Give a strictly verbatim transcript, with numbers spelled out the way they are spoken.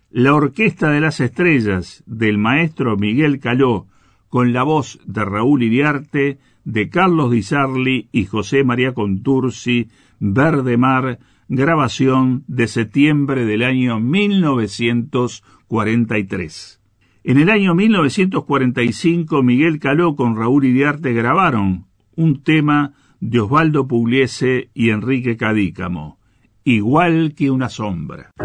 La Orquesta de las Estrellas, del maestro Miguel Caló, con la voz de Raúl Iriarte, de Carlos Di Sarli y José María Contursi, Verde Mar, grabación de septiembre del año mil novecientos cuarenta y tres. En el año mil novecientos cuarenta y cinco, Miguel Caló con Raúl Iriarte grabaron un tema de Osvaldo Pugliese y Enrique Cadícamo, Igual que una sombra.